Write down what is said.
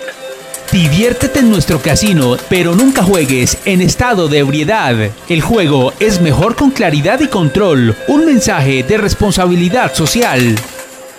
Diviértete en nuestro casino, pero nunca juegues en estado de ebriedad. El juego es mejor con claridad y control. Un mensaje de responsabilidad social.